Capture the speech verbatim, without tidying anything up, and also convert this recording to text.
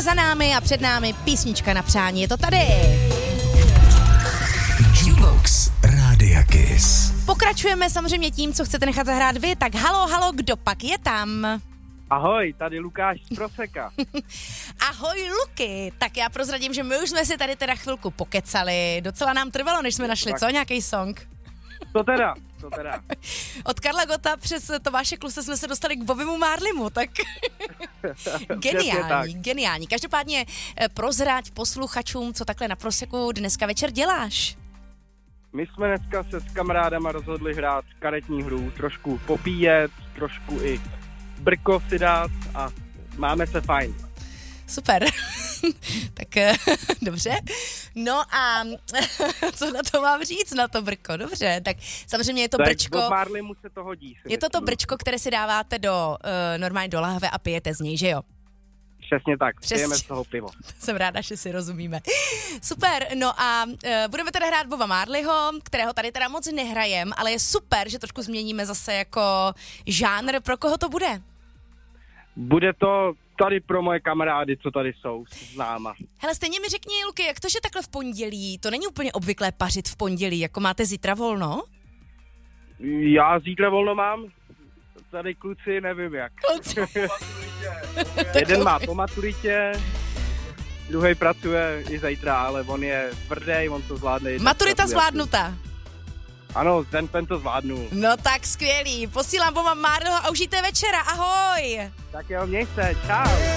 za námi a před námi písnička na přání. Je to tady. Jukebox Rádia Kiss. Pokračujeme samozřejmě tím, co chcete nechat zahrát vy. Tak halo, halo, kdo pak je tam? Ahoj, tady Lukáš z Proseka. Ahoj, Luky. Tak já prozradím, že my už jsme si tady teda chvilku pokecali. Docela nám trvalo, než jsme našli, tak. co? Nějaký song? To teda, to teda. Od Karla Gotta přes Tomáše Kluse jsme se dostali k Bobimu Marlimu, tak geniální, geniální. Každopádně prozrať posluchačům, co takhle na Proseku dneska večer děláš. My jsme dneska se s kamarádama rozhodli hrát karetní hru, trošku popíjet, trošku i brko si dát a máme se fajn. Super. Tak dobře. No a co na to mám říct, na to brko? Dobře, tak samozřejmě je to tak brčko. Bob Marley mu se to hodí. Je to to brčko, které si dáváte do uh, normálně do lahve a pijete z něj, že jo? Přesně tak, Přesně. pijeme z toho pivo. Jsem ráda, že si rozumíme. Super, no a uh, budeme teda hrát Boba Marleyho, kterého tady teda moc nehrajem, ale je super, že trošku změníme zase jako žánr. Pro koho to bude? Bude to tady pro moje kamarády, co tady jsou s náma. Hele, stejně mi řekni, Luky, jak to, že takhle v pondělí, to není úplně obvyklé pařit v pondělí, jako máte zítra volno? Já zítra volno mám, tady kluci nevím jak. Jeden má po maturitě, druhý pracuje i zítra, ale on je tvrdý, on to zvládne. Maturita zvládnuta. Ano, ten pen to zvládnu. No tak skvělý, posílám Boba Marleyho a užijte večera, ahoj! Tak jo, měj se, čau.